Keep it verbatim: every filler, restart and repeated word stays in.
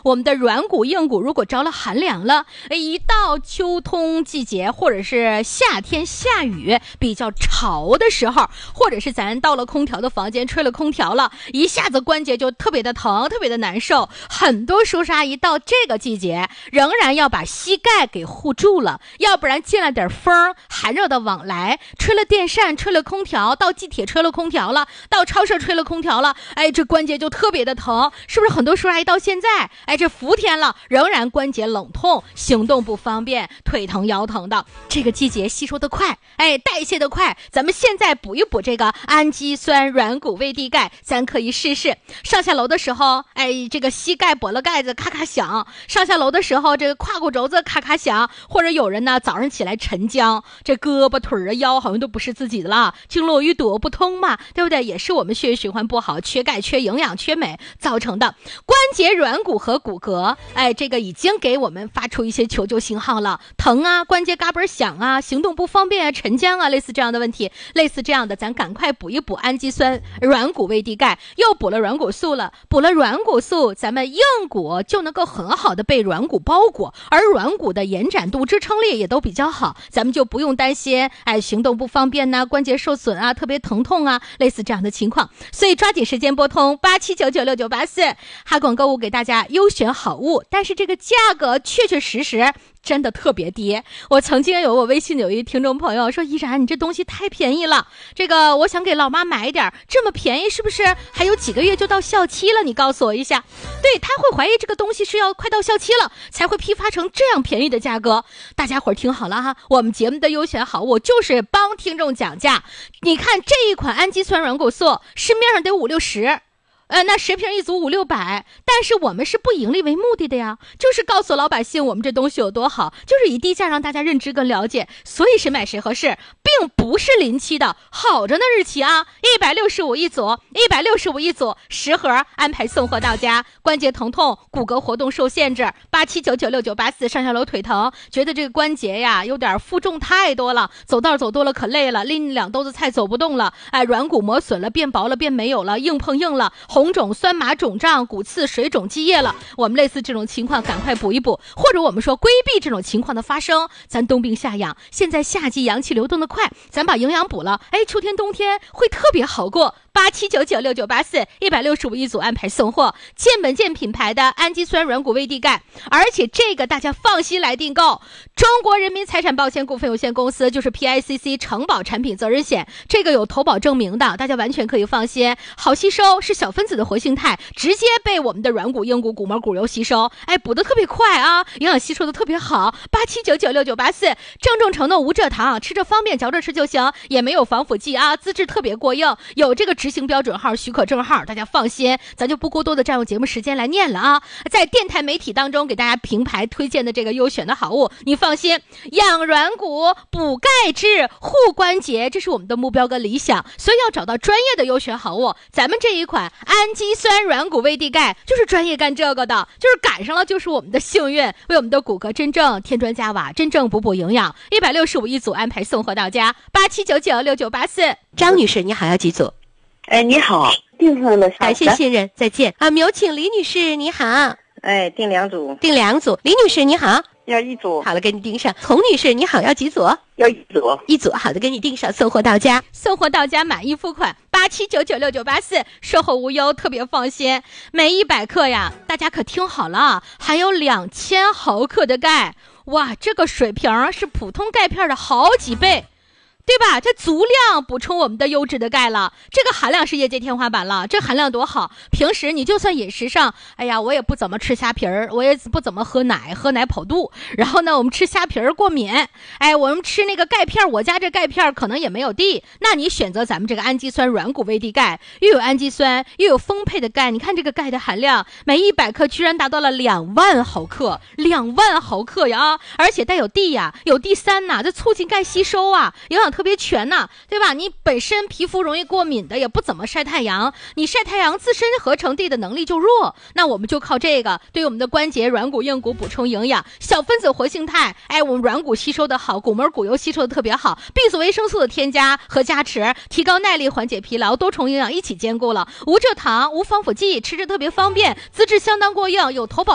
我们的软骨硬骨如果着了寒凉了，一到秋冬季节或者是夏天下雨比较潮的时候，或者是咱到了空调的房间吹了空调了，一下子关节就特别的疼，特别的难受。很多叔叔阿姨到这个季节仍然要把膝盖给护住了，要不然进了点风，寒热的往来，吹了电扇，吹了空调，到地铁吹了空调了，到超市吹了空调了，哎，这关节就特别的疼。是不是很多叔叔阿姨到现在，哎，这伏天了仍然关节冷痛，行动不方便，腿疼腰疼的？这个季节吸收的快，哎，代谢的快，咱们现在补一补这个氨基酸软骨胃地钙，咱可以试试。上下楼的时候，哎，这个膝盖跛了盖子咔咔响，上下楼的时候这个胯骨轴子咔咔响，或者有人呢早上起来晨僵，这胳膊腿啊腰好像都不是自己的了，经络淤堵不通嘛，对不对？也是我们血液循环不好，缺钙缺营养缺镁造成的。关节软骨和骨骼，哎，这个已经给我们发出一些求救信号了，疼啊，关节嘎嘣响啊，行动不方便啊，晨僵啊，类似这样的问题，类似这样的咱赶快补一补氨基酸软骨胃地钙，又补了软骨素了，补了软骨素，咱们硬骨就能够很好的被软骨包裹，而软骨的延展度支撑力也都比较好，咱们就不用担心哎行动不方便呐、啊，关节受损啊，特别疼痛啊，类似这样的情况。所以抓紧时间拨通八七九九六九八四，哈广购物给大家优选好物，但是这个价格确确实实真的特别低。我曾经有我微信有一听众朋友说，依然你这东西太便宜了，这个我想给老妈买一点，这么便宜是不是还有几个月就到效期了？你告诉我一下。对，他会怀疑这个东西是要快到效期了才会批发成这样便宜的价格。大家伙儿听好了哈，我们节目的优选好物就是帮听众讲价。你看这一款氨基酸软骨素市面上得五六十，呃，那十瓶一组五六百，但是我们是不盈利为目的的呀，就是告诉老百姓我们这东西有多好，就是以低价让大家认知跟了解，所以谁买谁合适，并不是临期的，好着呢日期啊，一百六十五一组，一百六十五一组，十盒安排送货到家。关节疼痛、骨骼活动受限制，八七九九六九八四，上下楼腿疼，觉得这个关节呀有点负重太多了，走道走多了可累了，拎两兜子菜走不动了，哎，软骨磨损了，变薄了，变没有了，硬碰硬了。红肿、酸麻、肿胀、骨刺、水肿、积液了，我们类似这种情况赶快补一补，或者我们说规避这种情况的发生。咱冬病夏养，现在夏季阳气流动的快，咱把营养补了，哎，秋天冬天会特别好过。八七九九六九八四，一百六十五一组安排送货，健本健品牌的氨基酸软骨胃地钙，而且这个大家放心来订购。中国人民财产保险股份有限公司就是 P I C C 承保产品责任险，这个有投保证明的，大家完全可以放心。好吸收，是小分子的活性肽，直接被我们的软骨、硬骨、骨膜、骨油吸收，哎，补得特别快啊，营养吸收的特别好。八七九九六九八四，郑重承诺无蔗糖，吃着方便，嚼着吃就行，也没有防腐剂啊，资质特别过硬，有这个执行标准号、许可证号，大家放心，咱就不过多的占用节目时间来念了啊。在电台媒体当中给大家平排推荐的这个优选的好物，你放心，养软骨、补钙质、护关节，这是我们的目标跟理想，所以要找到专业的优选好物。咱们这一款氨基酸软骨胃地钙就是专业干这个的，就是赶上了就是我们的幸运，为我们的骨骼真正添砖加瓦，真正补补营养。一百六十五一组安排送货到家，八七九九六九八四。张女士，你好，要几组？ 哎，你好，订上了， 感谢信任，再见啊！我们有请李女士，你好。 哎，订两组， 订两组。李女士，你好， 要一组。 好了，给你订上。童女士，你好，要几组？ 要一组。 一组，好的，给你订上，送货到家。送货到家，满意付款。八七九九六九八四，售后无忧，特别放心。每一百克呀，大家可听好了啊，含有两千毫克的钙，哇，这个水平是普通钙片的好几倍。对吧？这足量补充我们的优质的钙了，这个含量是业界天花板了，这含量多好！平时你就算饮食上，哎呀，我也不怎么吃虾皮儿，我也不怎么喝奶，喝奶跑肚。然后呢，我们吃虾皮儿过敏，哎，我们吃那个钙片，我家这钙片可能也没有地。那你选择咱们这个氨基酸软骨胃地钙，又有氨基酸，又有丰沛的钙，你看这个钙的含量，每一百克居然达到了两万毫克，两万毫克呀！而且带有 D 呀，有 D 三呐，这促进钙吸收啊，营养特别全呐，对吧？你本身皮肤容易过敏的，也不怎么晒太阳，你晒太阳自身合成地的能力就弱，那我们就靠这个对我们的关节、软骨、硬骨补充营养，小分子活性肽，哎，我们软骨吸收的好，骨膜、骨油吸收的特别好，B 族维生素的添加和加持，提高耐力，缓解疲劳，多重营养一起兼顾了，无蔗糖、无防腐剂，吃着特别方便，资质相当过硬，有投保